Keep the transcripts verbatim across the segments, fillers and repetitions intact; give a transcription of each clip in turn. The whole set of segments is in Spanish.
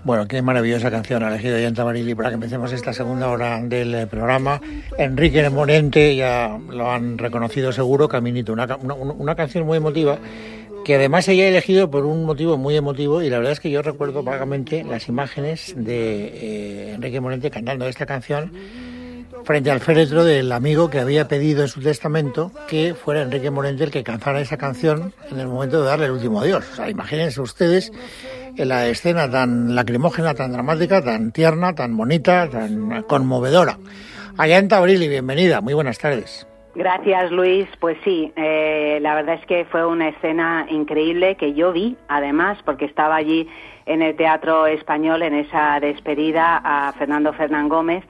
Bueno, qué maravillosa canción ha elegido Yanta Barili para que empecemos esta segunda hora del programa. Enrique Morente, ya lo han reconocido seguro, Caminito, una, una, una canción muy emotiva, que además ella ha elegido por un motivo muy emotivo, y la verdad es que yo recuerdo vagamente las imágenes de eh, Enrique Morente cantando esta canción frente al féretro del amigo que había pedido en su testamento que fuera Enrique Morente el que cantara esa canción en el momento de darle el último adiós. O sea, imagínense ustedes en la escena tan lacrimógena, tan dramática, tan tierna, tan bonita, tan conmovedora. Ayanta Barili, bienvenida, muy buenas tardes. Gracias, Luis. Pues sí, eh, la verdad es que fue una escena increíble que yo vi, además, porque estaba allí en el Teatro Español en esa despedida a Fernando Fernán Gómez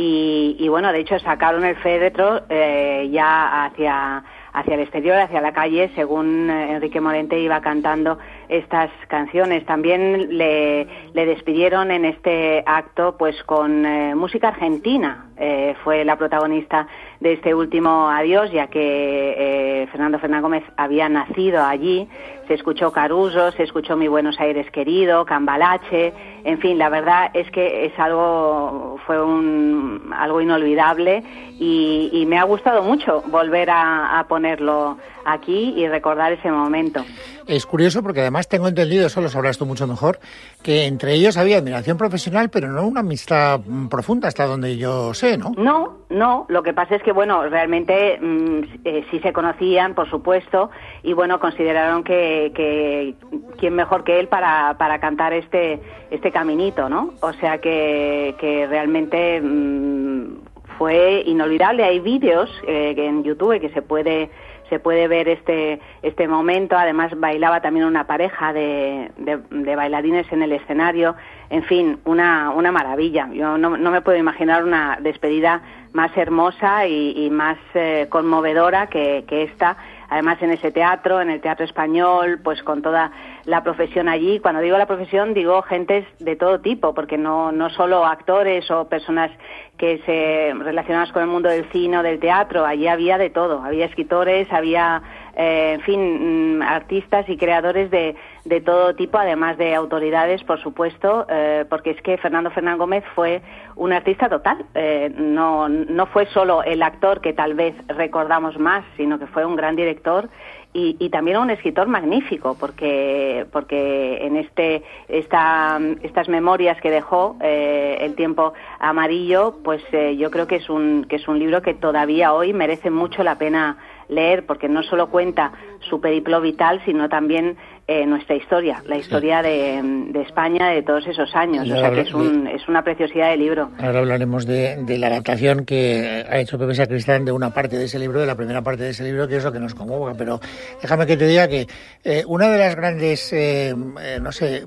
y, y bueno, de hecho sacaron el féretro eh, ya hacia hacia el exterior, hacia la calle, según Enrique Morente iba cantando estas canciones. También le, le despidieron en este acto pues con eh, música argentina. Eh, fue la protagonista de este último adiós, ya que eh, Fernando Fernán Gómez había nacido allí. Se escuchó Caruso, se escuchó Mi Buenos Aires querido, Cambalache, en fin, la verdad es que es algo, fue un algo inolvidable y, y me ha gustado mucho volver a, a ponerlo aquí y recordar ese momento. Es curioso porque además tengo entendido, eso lo sabrás tú mucho mejor, que entre ellos había admiración profesional, pero no una amistad profunda hasta donde yo sé, ¿no? No, no, lo que pasa es que, bueno, realmente mmm, eh, sí se conocían, por supuesto, y bueno, consideraron que, que quién mejor que él para, para cantar este, este caminito, ¿no? O sea que, que realmente mmm, fue inolvidable. Hay vídeos eh, en YouTube que se puede... se puede ver este este momento. Además bailaba también una pareja de, de, de bailarines en el escenario. En fin, una una maravilla. Yo no, no me puedo imaginar una despedida más hermosa y, y más eh, conmovedora que, que esta. Además en ese teatro, en el Teatro Español, pues con toda la profesión allí. Cuando digo la profesión, digo gentes de todo tipo, porque no, no solo actores o personas que se relacionadas con el mundo del cine o del teatro. Allí había de todo. Había escritores, había, eh, en fin, artistas y creadores de, de todo tipo, además de autoridades, por supuesto, eh, porque es que Fernando Fernán Gómez fue un artista total. Eh, no, no fue solo el actor que tal vez recordamos más, sino que fue un gran director y, y también un escritor magnífico, porque porque en este esta estas memorias que dejó, eh, El tiempo amarillo, pues eh, yo creo que es un que es un libro que todavía hoy merece mucho la pena leer, porque no solo cuenta su periplo vital, sino también eh, nuestra historia, la historia de, de España de todos esos años. O sea que es, un, es una preciosidad de libro. Ahora hablaremos de, de la adaptación que ha hecho Pepe Sacristán de una parte de ese libro, de la primera parte de ese libro, que es lo que nos convoca. Pero déjame que te diga que eh, una de las grandes, eh, eh, no sé,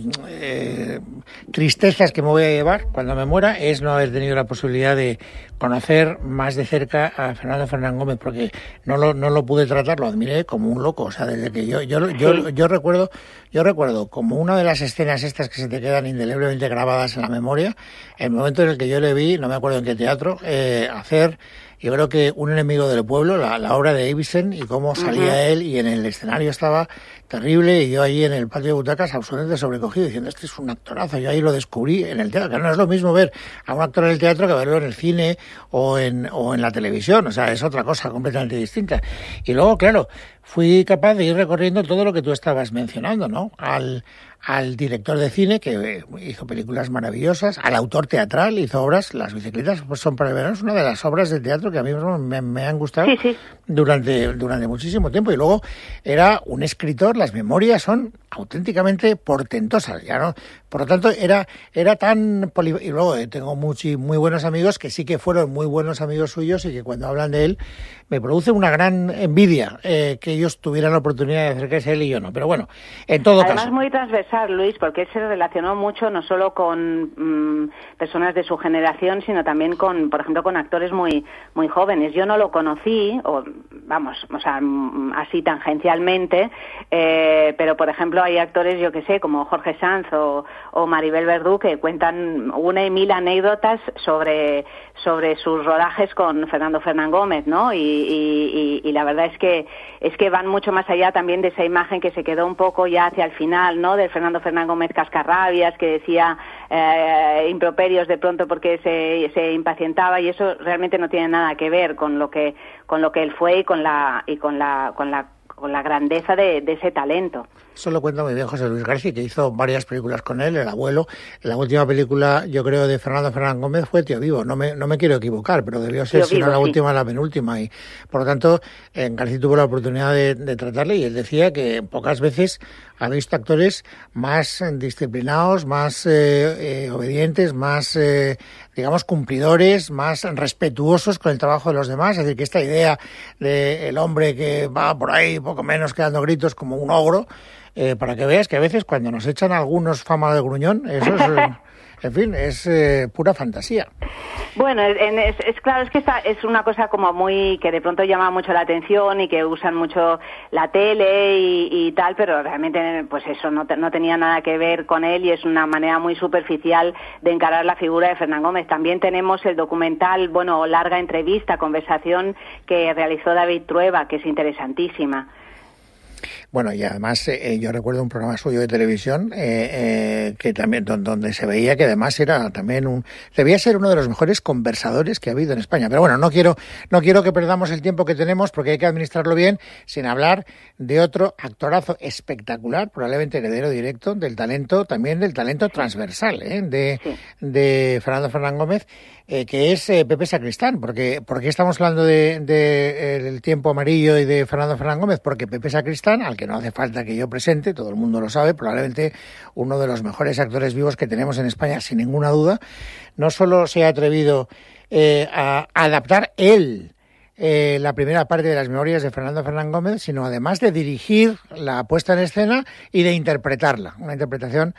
eh, tristezas que me voy a llevar cuando me muera es no haber tenido la posibilidad de conocer más de cerca a Fernando Fernán Gómez, porque no lo, no lo pude tratar, lo admiré como un loco. O sea, desde que yo, yo, yo, yo recuerdo, yo recuerdo como una de las escenas estas que se te quedan indeleblemente grabadas en la memoria, el momento en el que yo le vi, no me acuerdo en qué teatro, eh, hacer, yo creo que Un enemigo del pueblo, la, la obra de Ibsen, y cómo salía uh-huh. él, y en el escenario estaba terrible, y yo ahí en el patio de butacas absolutamente sobrecogido, diciendo, este es un actorazo. Yo ahí lo descubrí en el teatro, que no es lo mismo ver a un actor en el teatro que verlo en el cine o en, o en la televisión. O sea, es otra cosa completamente distinta. Y luego, claro, fui capaz de ir recorriendo todo lo que tú estabas mencionando, ¿no? Al, al director de cine, que hizo películas maravillosas, al autor teatral, hizo obras, Las bicicletas pues son para el verano, es una de las obras de teatro que a mí me, me han gustado sí, sí. durante durante muchísimo tiempo. Y luego era un escritor, las memorias son auténticamente portentosas, ya no, por lo tanto era era tan poli... y luego tengo muy, muy buenos amigos que sí que fueron muy buenos amigos suyos y que cuando hablan de él me produce una gran envidia eh, que ellos tuvieran la oportunidad de acercarse a él y yo no, pero bueno, en todo Además, caso. muy transversal, Luis, porque él se relacionó mucho no solo con mmm, personas de su generación, sino también con, por ejemplo, con actores muy muy jóvenes. Yo no lo conocí, o vamos, o sea, así tangencialmente, eh, pero por ejemplo hay actores, yo que sé, como Jorge Sanz o, o Maribel Verdú, que cuentan una y mil anécdotas sobre sobre sus rodajes con Fernando Fernán Gómez, ¿no? Y, y, y, y la verdad es que es que van mucho más allá también de esa imagen que se quedó un poco ya hacia el final, ¿no? Del Fernando Fernán Gómez cascarrabias, que decía eh, improperios de pronto porque se, se impacientaba, y eso realmente no tiene nada que ver con lo que con lo que él fue y con la y con la con la con la grandeza de, de ese talento. Eso lo cuenta muy bien José Luis García, que hizo varias películas con él, El abuelo. La última película, yo creo, de Fernando Fernán Gómez fue Tío Vivo. No me, no me quiero equivocar, pero debió ser, si no la sí. última, la penúltima. Y, por lo tanto, eh, García tuvo la oportunidad de, de tratarle, y él decía que pocas veces ha visto actores más disciplinados, más eh, eh, obedientes, más, eh, digamos, cumplidores, más respetuosos con el trabajo de los demás. Es decir, que esta idea del hombre que va por ahí poco menos que dando gritos como un ogro, Eh, para que veas que a veces cuando nos echan algunos fama de gruñón, eso es, eh, en fin, es eh, pura fantasía. Bueno, es, es claro, es que esta es una cosa como muy, que de pronto llama mucho la atención y que usan mucho la tele y, y tal, pero realmente pues eso no, te, no tenía nada que ver con él, y es una manera muy superficial de encarar la figura de Fernán Gómez. También tenemos el documental, bueno, larga entrevista, conversación que realizó David Trueba, que es interesantísima. Bueno, y además eh, yo recuerdo un programa suyo de televisión eh, eh, que también donde se veía que además era también un debía ser uno de los mejores conversadores que ha habido en España. Pero bueno, no quiero no quiero que perdamos el tiempo que tenemos, porque hay que administrarlo bien, sin hablar de otro actorazo espectacular, probablemente heredero directo del talento, también del talento transversal, ¿eh? de sí. de Fernando Fernán Gómez, eh, que es eh, Pepe Sacristán. Porque ¿por qué estamos hablando de, de El tiempo amarillo y de Fernando Fernán Gómez? Porque Pepe Sacristán, al que no hace falta que yo presente, todo el mundo lo sabe, probablemente uno de los mejores actores vivos que tenemos en España, sin ninguna duda, no solo se ha atrevido eh, a adaptar él eh, la primera parte de las memorias de Fernando Fernán Gómez, sino además de dirigir la puesta en escena y de interpretarla, una interpretación,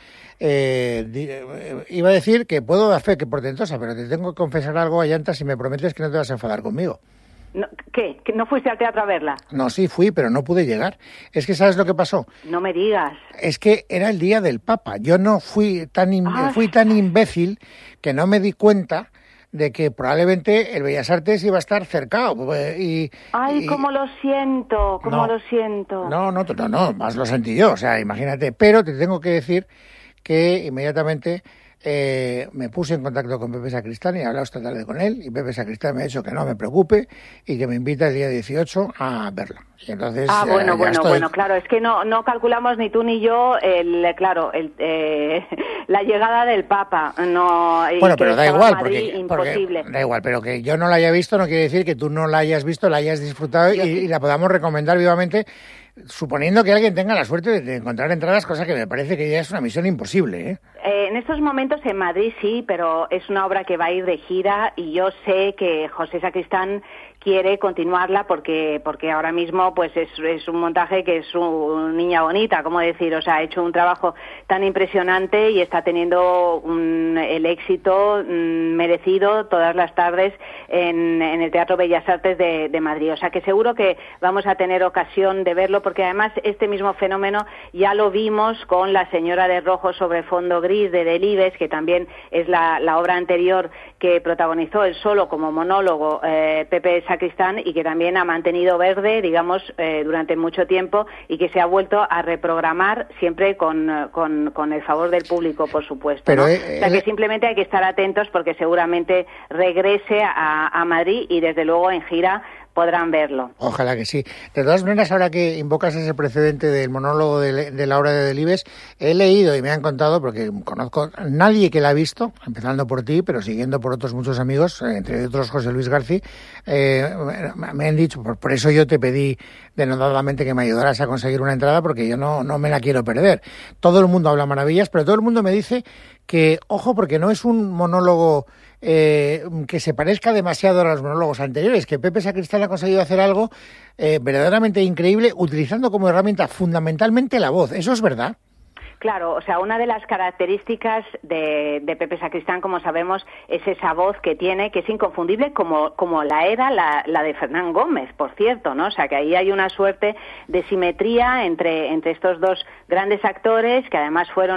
eh, di- iba a decir que puedo dar fe que portentosa, pero te tengo que confesar algo, Ayanta, si me prometes que no te vas a enfadar conmigo. No, ¿Qué? ¿Que no fuiste al teatro a verla? No, sí fui, pero no pude llegar. Es que ¿sabes lo que pasó? No me digas. Es que era el día del Papa. Yo no fui tan in- fui tan imbécil que no me di cuenta de que probablemente el Bellas Artes iba a estar cercado. Y, Ay, y... cómo lo siento, cómo no, lo siento. No, no, no, no, más lo sentí yo, o sea, imagínate. Pero te tengo que decir que inmediatamente eh, me puse en contacto con Pepe Sacristán y he hablado esta tarde con él, y Pepe Sacristán me ha dicho que no me preocupe y que me invita el día dieciocho a verla. Y entonces, ah, bueno, eh, bueno, estoy... bueno, claro, es que no no calculamos ni tú ni yo, el claro, el, eh, la llegada del Papa. No, bueno, pero da igual, Madrid, porque, porque da igual, pero que yo no la haya visto no quiere decir que tú no la hayas visto, la hayas disfrutado y, y la podamos recomendar vivamente, suponiendo que alguien tenga la suerte de, de encontrar entradas, cosa que me parece que ya es una misión imposible, ¿eh? Eh, en estos momentos en Madrid sí, pero es una obra que va a ir de gira, y yo sé que José Sacristán quiere continuarla porque porque ahora mismo pues es, es un montaje que es una niña bonita, como decir, o sea, ha hecho un trabajo tan impresionante y está teniendo un, el éxito mm, merecido todas las tardes en, en el Teatro Bellas Artes de, de Madrid. O sea, que seguro que vamos a tener ocasión de verlo, porque además este mismo fenómeno ya lo vimos con La señora de rojo sobre fondo gris de Delibes, que también es la, la obra anterior que protagonizó él solo como monólogo eh, Pepe Sacristán, y que también ha mantenido verde, digamos, eh, durante mucho tiempo, y que se ha vuelto a reprogramar siempre con, con, con el favor del público, por supuesto, pero, ¿no? eh, O sea, que simplemente hay que estar atentos, porque seguramente regrese a, a Madrid, y desde luego en gira podrán verlo. Ojalá que sí. De todas maneras, ahora que invocas ese precedente del monólogo de, de la obra de Delibes, he leído y me han contado, porque conozco a nadie que la ha visto, empezando por ti, pero siguiendo por otros muchos amigos, entre otros José Luis García, eh, me han dicho, por, por eso yo te pedí denodadamente que me ayudaras a conseguir una entrada, porque yo no, no me la quiero perder. Todo el mundo habla maravillas, pero todo el mundo me dice que, ojo, porque no es un monólogo Eh, que se parezca demasiado a los monólogos anteriores, que Pepe Sacristán ha conseguido hacer algo eh, verdaderamente increíble, utilizando como herramienta fundamentalmente la voz. ¿Eso es verdad? Claro, o sea, una de las características de, de Pepe Sacristán, como sabemos, es esa voz que tiene, que es inconfundible, como, como la era la, la de Fernán Gómez, por cierto, ¿no? O sea, que ahí hay una suerte de simetría entre, entre estos dos grandes actores, que además fueron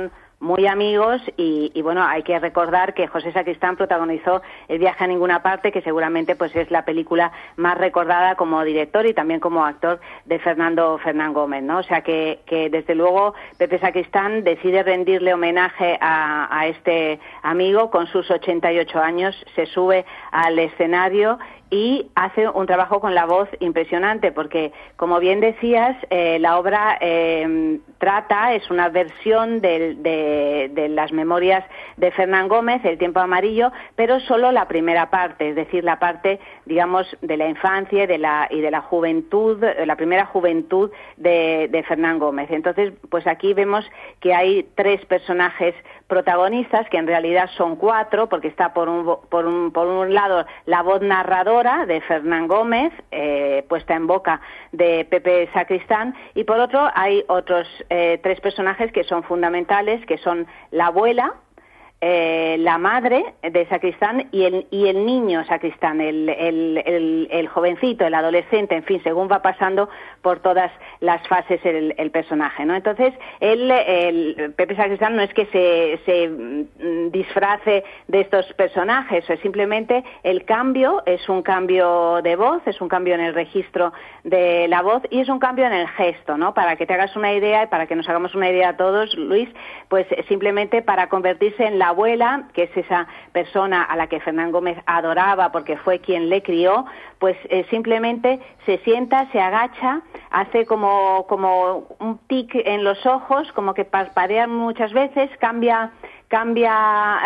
muy amigos y, y bueno, hay que recordar que José Sacristán protagonizó El viaje a ninguna parte, que seguramente pues es la película más recordada como director y también como actor de Fernando Fernán Gómez, ¿no? O sea que, que desde luego Pepe Sacristán decide rendirle homenaje a, a este amigo con sus ochenta y ocho años, se sube al escenario y hace un trabajo con la voz impresionante, porque, como bien decías, eh, la obra eh, trata, es una versión de, de, de las memorias de Fernán Gómez, El tiempo amarillo, pero solo la primera parte, es decir, la parte, digamos, de la infancia y de la, y de la juventud, la primera juventud de, de Fernán Gómez. Entonces, pues aquí vemos que hay tres personajes protagonistas, que en realidad son cuatro, porque está por un, por un, por un lado la voz narradora de Fernán Gómez, eh, puesta en boca de Pepe Sacristán, y por otro hay otros eh, tres personajes que son fundamentales, que son la abuela, Eh, la madre de Sacristán y el, y el niño Sacristán, el, el, el, el jovencito, el adolescente, en fin, según va pasando por todas las fases el, el personaje, ¿no? Entonces, él, el, Pepe Sacristán no es que se, se disfrace de estos personajes, es simplemente el cambio, es un cambio de voz, es un cambio en el registro de la voz y es un cambio en el gesto, ¿no? Para que te hagas una idea y para que nos hagamos una idea a todos, Luis, pues simplemente para convertirse en la abuela, que es esa persona a la que Fernán Gómez adoraba porque fue quien le crió, pues eh, simplemente se sienta, se agacha, hace como, como un tic en los ojos, como que parpadea muchas veces, cambia cambia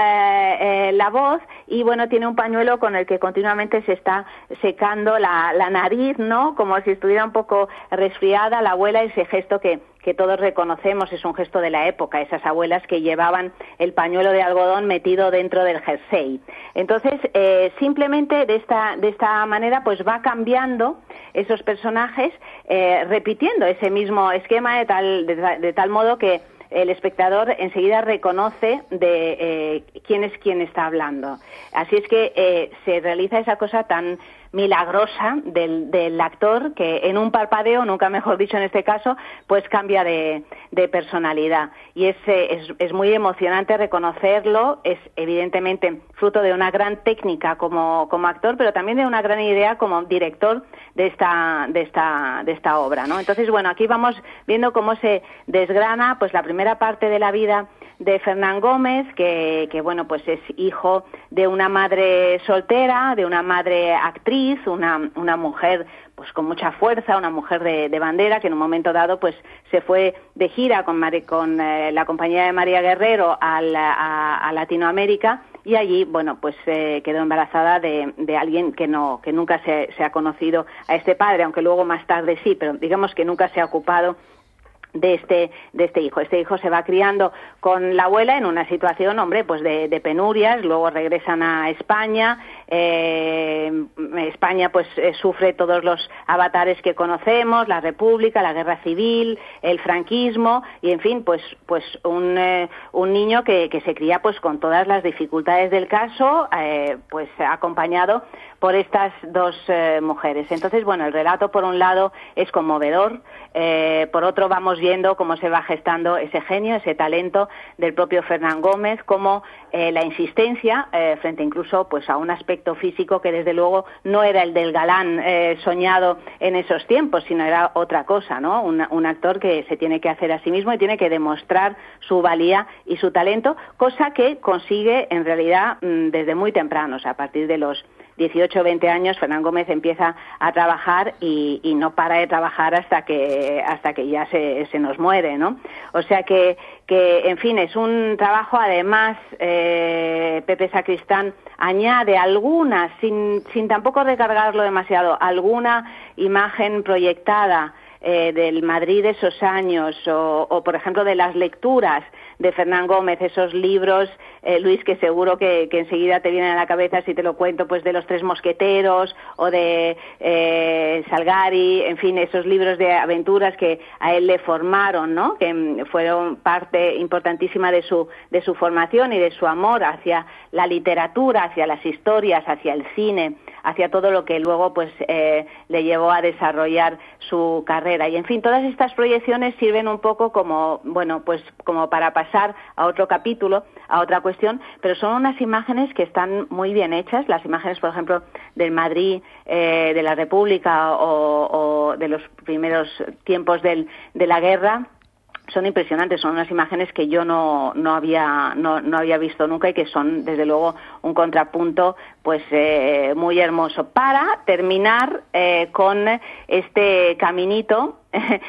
eh, eh, la voz y bueno, tiene un pañuelo con el que continuamente se está secando la, la nariz, ¿no? Como si estuviera un poco resfriada la abuela, ese gesto que, que todos reconocemos, es un gesto de la época, esas abuelas que llevaban el pañuelo de algodón metido dentro del jersey. Entonces, eh, simplemente de esta, de esta manera, pues va cambiando esos personajes, eh, repitiendo ese mismo esquema de tal, de, de tal modo que el espectador enseguida reconoce de eh, quién es quien está hablando. Así es que eh, se realiza esa cosa tan milagrosa del, del actor que en un parpadeo, nunca mejor dicho en este caso, pues cambia de, de personalidad. Y es, es, es muy emocionante reconocerlo, es evidentemente fruto de una gran técnica como, como actor, pero también de una gran idea como director de esta, de esta, de esta obra, ¿no? Entonces, bueno, aquí vamos viendo cómo se desgrana pues la primera parte de la vida de Fernán Gómez, que, que bueno, pues es hijo de una madre soltera, de una madre actriz, una, una mujer pues con mucha fuerza, una mujer de, de bandera, que en un momento dado pues se fue de gira con, Mari, con eh, la compañía de María Guerrero a, la, a, a Latinoamérica, y allí, bueno, pues eh, quedó embarazada de, de alguien que no, que nunca se, se ha conocido a este padre, aunque luego más tarde sí, pero digamos que nunca se ha ocupado de este de este hijo. Este hijo se va criando con la abuela en una situación, hombre, pues de, de penurias. Luego regresan a España. Eh, España pues eh, sufre todos los avatares que conocemos, la República, la Guerra Civil, el franquismo y en fin, pues pues un eh, un niño que, que se cría pues con todas las dificultades del caso, eh, pues acompañado por estas dos eh, mujeres. Entonces, bueno, el relato por un lado es conmovedor, eh, por otro vamos viendo cómo se va gestando ese genio, ese talento del propio Fernán Gómez, como eh, la insistencia eh, frente incluso pues a un aspecto físico que desde luego no era el del galán eh, soñado en esos tiempos, sino era otra cosa, ¿no? Un, un actor que se tiene que hacer a sí mismo y tiene que demostrar su valía y su talento, cosa que consigue en realidad mmm, desde muy temprano, o sea, a partir de los dieciocho o veinte años, Fernán Gómez empieza a trabajar y, y no para de trabajar hasta que hasta que ya se, se nos muere, ¿no? O sea que, que, en fin, es un trabajo, además, eh, Pepe Sacristán añade alguna, sin, sin tampoco recargarlo demasiado, alguna imagen proyectada eh, del Madrid de esos años o, o, por ejemplo, de las lecturas de Fernán Gómez, esos libros, eh, Luis, que seguro que, que enseguida te vienen a la cabeza si te lo cuento, pues de los Tres Mosqueteros o de eh, Salgari, en fin, esos libros de aventuras que a él le formaron, ¿no? Que fueron parte importantísima de su, de su formación y de su amor hacia la literatura, hacia las historias, hacia el cine, hacia todo lo que luego pues eh, le llevó a desarrollar su carrera. Y en fin, todas estas proyecciones sirven un poco como, bueno, pues como para pasar a otro capítulo, a otra cuestión, pero son unas imágenes que están muy bien hechas, las imágenes, por ejemplo, del Madrid, eh, de la República o, o de los primeros tiempos del, de la guerra. Son impresionantes, son unas imágenes que yo no, no había no, no había visto nunca y que son, desde luego, un contrapunto pues eh, muy hermoso. Para terminar eh, con este caminito,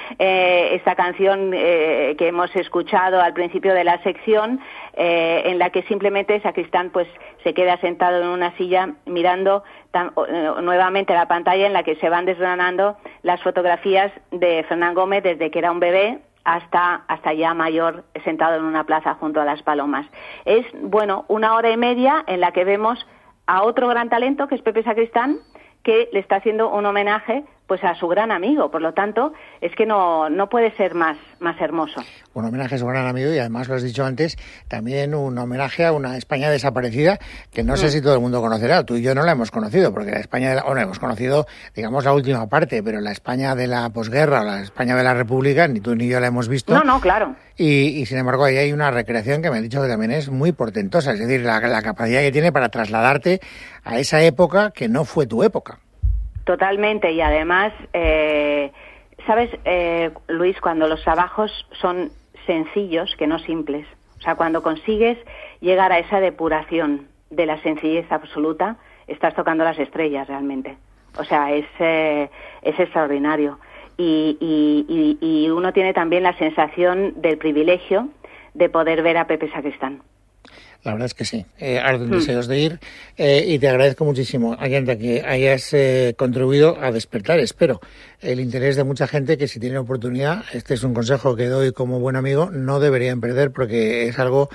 eh, esta canción eh, que hemos escuchado al principio de la sección, eh, en la que simplemente Sacristán pues se queda sentado en una silla mirando tan, eh, nuevamente la pantalla en la que se van desgranando las fotografías de Fernán Gómez desde que era un bebé hasta hasta ya mayor, sentado en una plaza junto a las palomas. Es, bueno, una hora y media en la que vemos a otro gran talento, que es Pepe Sacristán, que le está haciendo un homenaje pues a su gran amigo. Por lo tanto, es que no, no puede ser más, más hermoso. Un homenaje a su gran amigo y, además, lo has dicho antes, también un homenaje a una España desaparecida que no mm. sé si todo el mundo conocerá. Tú y yo no la hemos conocido, porque la España, de la, bueno, hemos conocido, digamos, la última parte, pero la España de la posguerra o la España de la República, ni tú ni yo la hemos visto. No, no, claro. Y, y sin embargo, ahí hay una recreación que me han dicho que también es muy portentosa, es decir, la, la capacidad que tiene para trasladarte a esa época que no fue tu época. Totalmente, y además, eh, ¿sabes, eh, Luis, cuando los trabajos son sencillos, que no simples? O sea, cuando consigues llegar a esa depuración de la sencillez absoluta, estás tocando las estrellas realmente. O sea, es, eh, es extraordinario. Y, y, y, y uno tiene también la sensación del privilegio de poder ver a Pepe Sacristán. La verdad es que sí, eh, arden deseos de ir eh, y te agradezco muchísimo, Ayanta, que hayas eh, contribuido a despertar, espero, el interés de mucha gente que, si tiene oportunidad, este es un consejo que doy como buen amigo, no deberían perder, porque es algo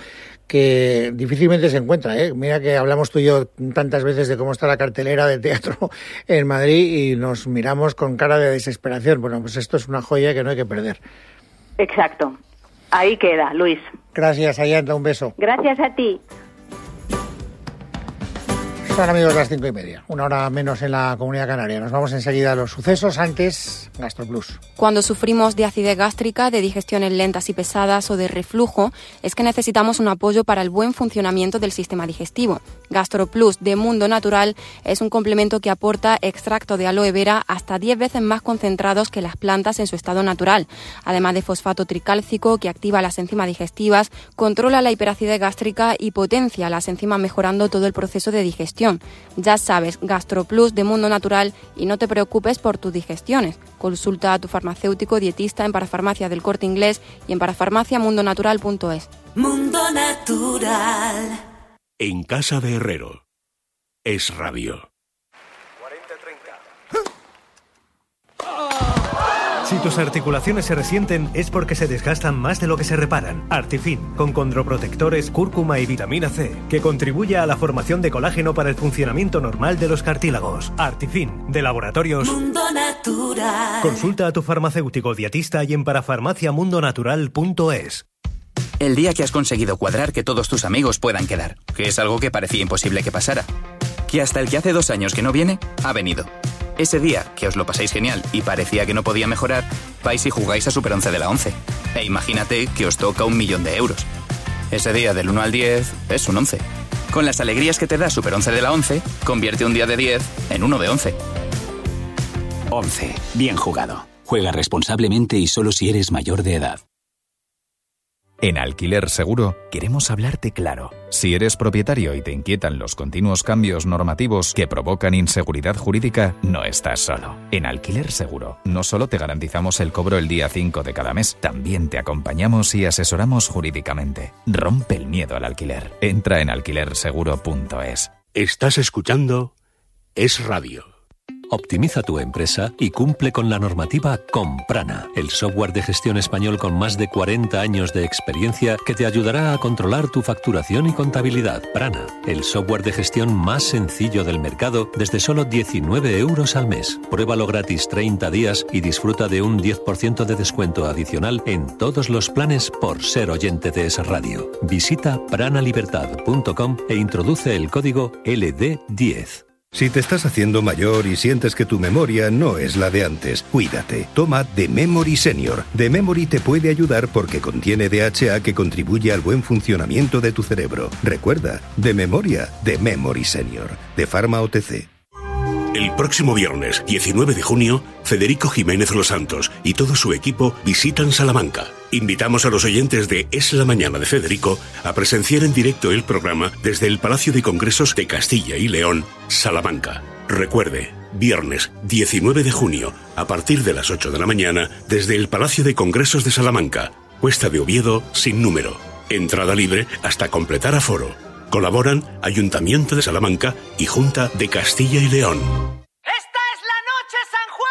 que difícilmente se encuentra, ¿eh? Mira que hablamos tú y yo tantas veces de cómo está la cartelera de teatro en Madrid y nos miramos con cara de desesperación. Bueno, pues esto es una joya que no hay que perder. Exacto. Ahí queda, Luis. Gracias, Ayanta, un beso. Gracias a ti. Son, amigos, las cinco y media, una hora menos en la Comunidad Canaria. Nos vamos enseguida a los sucesos, antes GastroPlus. Cuando sufrimos de acidez gástrica, de digestiones lentas y pesadas o de reflujo, es que necesitamos un apoyo para el buen funcionamiento del sistema digestivo. GastroPlus de Mundo Natural es un complemento que aporta extracto de aloe vera hasta diez veces más concentrados que las plantas en su estado natural, además de fosfato tricálcico que activa las enzimas digestivas, controla la hiperacidez gástrica y potencia las enzimas, mejorando todo el proceso de digestión. Ya sabes, GastroPlus de Mundo Natural, y no te preocupes por tus digestiones. Consulta a tu farmacéutico dietista en Parafarmacia del Corte Inglés y en parafarmacia mundo natural punto es. Mundo Natural. En casa de Herrero. Es Radio. cuarenta treinta. Si tus articulaciones se resienten es porque se desgastan más de lo que se reparan. Artifin, con condroprotectores, cúrcuma y vitamina C, que contribuye a la formación de colágeno para el funcionamiento normal de los cartílagos. Artifin, de Laboratorios Mundo Natural. Consulta a tu farmacéutico dietista y en parafarmacia mundo natural punto es. El día que has conseguido cuadrar que todos tus amigos puedan quedar, que es algo que parecía imposible que pasara. Que hasta el que hace dos años que no viene, ha venido. Ese día, que os lo pasáis genial y parecía que no podía mejorar, vais y jugáis a Super once de la once. E imagínate que os toca un millón de euros. Ese día del uno al diez es un once. Con las alegrías que te da Super once de la once, convierte un día de diez en uno de once. once. Bien jugado. Juega responsablemente y solo si eres mayor de edad. En Alquiler Seguro queremos hablarte claro. Si eres propietario y te inquietan los continuos cambios normativos que provocan inseguridad jurídica, no estás solo. En Alquiler Seguro no solo te garantizamos el cobro el día cinco de cada mes, también te acompañamos y asesoramos jurídicamente. Rompe el miedo al alquiler. Entra en alquiler seguro punto es. Estás escuchando Es Radio. Optimiza tu empresa y cumple con la normativa con Prana, el software de gestión español con más de cuarenta años de experiencia que te ayudará a controlar tu facturación y contabilidad. Prana, el software de gestión más sencillo del mercado desde solo diecinueve euros al mes. Pruébalo gratis treinta días y disfruta de un diez por ciento de descuento adicional en todos los planes por ser oyente de Es Radio. Visita prana libertad punto com e introduce el código L D diez. Si te estás haciendo mayor y sientes que tu memoria no es la de antes, cuídate. Toma The Memory Senior. The Memory te puede ayudar porque contiene D H A que contribuye al buen funcionamiento de tu cerebro. Recuerda, de memoria, The Memory Senior. De Pharma O T C. El próximo viernes, diecinueve de junio, Federico Jiménez Los Santos y todo su equipo visitan Salamanca. Invitamos a los oyentes de Es la Mañana de Federico a presenciar en directo el programa desde el Palacio de Congresos de Castilla y León, Salamanca. Recuerde, viernes diecinueve de junio, a partir de las ocho de la mañana, desde el Palacio de Congresos de Salamanca, Cuesta de Oviedo, sin número. Entrada libre hasta completar aforo. Colaboran Ayuntamiento de Salamanca y Junta de Castilla y León.